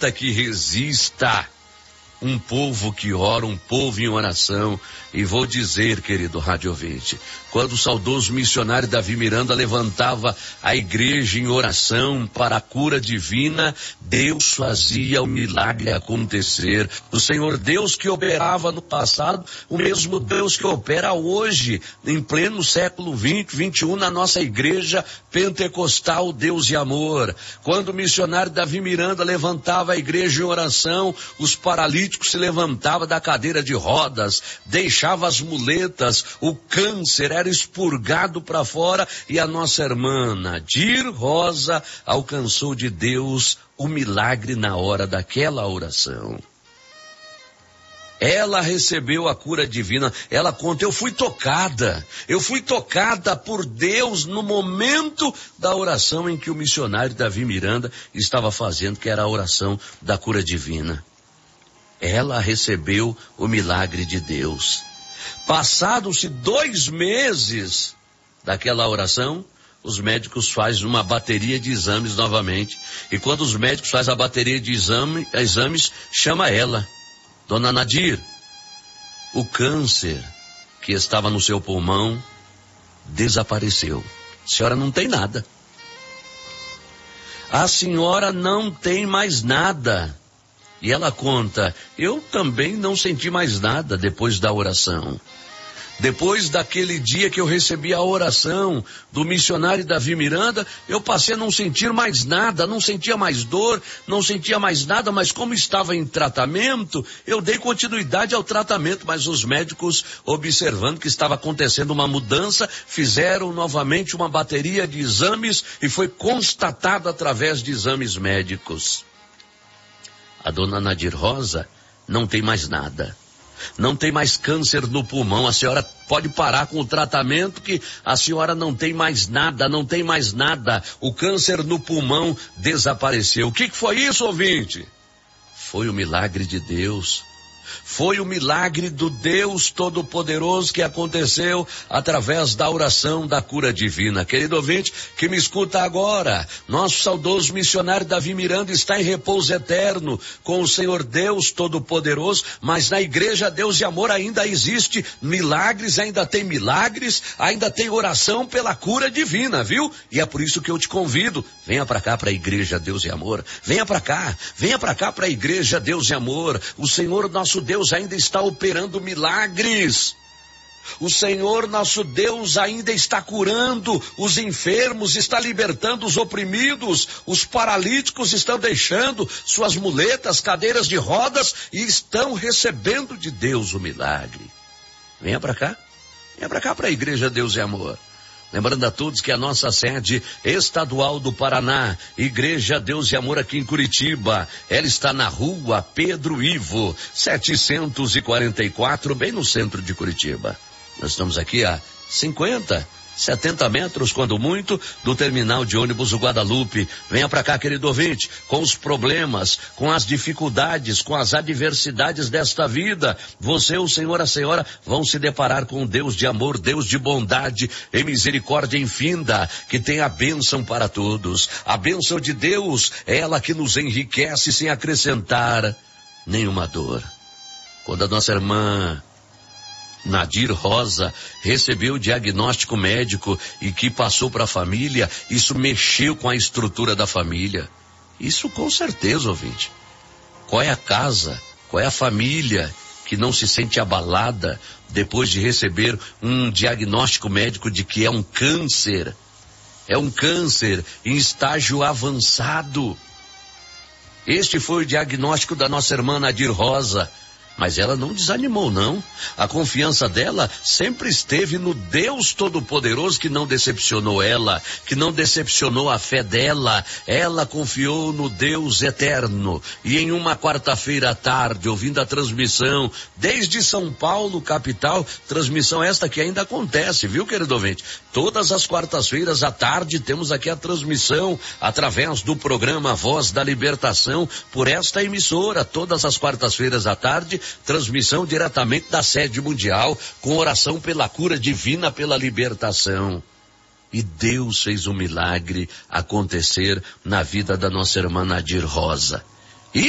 nada que resista um povo que ora, um povo em oração. E vou dizer, querido rádio ouvinte, quando o saudoso missionário Davi Miranda levantava a igreja em oração para a cura divina, Deus fazia o milagre acontecer. O Senhor Deus que operava no passado, o mesmo Deus que opera hoje, em pleno século 20, 21, na nossa igreja pentecostal, Deus e amor. Quando o missionário Davi Miranda levantava a igreja em oração, os paralíticos se levantavam da cadeira de rodas, deixava as muletas, o câncer era expurgado para fora, e a nossa irmã Nadir Rosa alcançou de Deus o milagre na hora daquela oração. Ela recebeu a cura divina. Ela conta, eu fui tocada por Deus no momento da oração em que o missionário Davi Miranda estava fazendo, que era a oração da cura divina. Ela recebeu o milagre de Deus. Passados-se 2 meses daquela oração, os médicos fazem uma bateria de exames novamente. E quando os médicos fazem a bateria de exames, chama ela. Dona Nadir, o câncer que estava no seu pulmão desapareceu. A senhora não tem nada. A senhora não tem mais nada. E ela conta, eu também não senti mais nada depois da oração. Depois daquele dia que eu recebi a oração do missionário Davi Miranda, eu passei a não sentir mais nada, não sentia mais dor, não sentia mais nada, mas como estava em tratamento, eu dei continuidade ao tratamento, mas os médicos, observando que estava acontecendo uma mudança, fizeram novamente uma bateria de exames e foi constatado através de exames médicos. A dona Nadir Rosa não tem mais nada. Não tem mais câncer no pulmão. A senhora pode parar com o tratamento que a senhora não tem mais nada, não tem mais nada. O câncer no pulmão desapareceu. O que foi isso, ouvinte? Foi o milagre de Deus. Foi o milagre do Deus Todo-Poderoso que aconteceu através da oração da cura divina. Querido ouvinte que me escuta agora, nosso saudoso missionário Davi Miranda está em repouso eterno com o Senhor Deus Todo-Poderoso, mas na igreja Deus e Amor ainda existe milagres, ainda tem oração pela cura divina, viu? E é por isso que eu te convido, venha para cá para a igreja Deus e Amor, venha para cá para a igreja Deus e Amor. O Senhor nosso Deus ainda está operando milagres. O Senhor nosso Deus ainda está curando os enfermos, está libertando os oprimidos, os paralíticos estão deixando suas muletas, cadeiras de rodas e estão recebendo de Deus o milagre. Venha para cá para a igreja Deus e Amor. Lembrando a todos que a nossa sede estadual do Paraná, Igreja Deus e Amor aqui em Curitiba, ela está na rua Pedro Ivo, 744, bem no centro de Curitiba. Nós estamos aqui a 70 metros, quando muito, do terminal de ônibus do Guadalupe. Venha para cá, querido ouvinte, com os problemas, com as dificuldades, com as adversidades desta vida. Você, o Senhor, a Senhora vão se deparar com um Deus de amor, Deus de bondade e misericórdia infinda, que tem a bênção para todos. A bênção de Deus é ela que nos enriquece sem acrescentar nenhuma dor. Quando a nossa irmã Nadir Rosa recebeu o diagnóstico médico e que passou para a família, isso mexeu com a estrutura da família. Isso com certeza, ouvinte. Qual é a casa, qual é a família que não se sente abalada depois de receber um diagnóstico médico de que é um câncer? É um câncer em estágio avançado. Este foi o diagnóstico da nossa irmã Nadir Rosa. Mas ela não desanimou, não. A confiança dela sempre esteve no Deus Todo-Poderoso, que não decepcionou ela, que não decepcionou a fé dela. Ela confiou no Deus eterno. E em uma quarta-feira à tarde, ouvindo a transmissão desde São Paulo, capital, transmissão esta que ainda acontece, viu, querido ouvinte? Todas as quartas-feiras à tarde temos aqui a transmissão através do programa Voz da Libertação por esta emissora. Todas as quartas-feiras à tarde, transmissão diretamente da sede mundial, com oração pela cura divina, pela libertação. E Deus fez um milagre acontecer na vida da nossa irmã Nadir Rosa.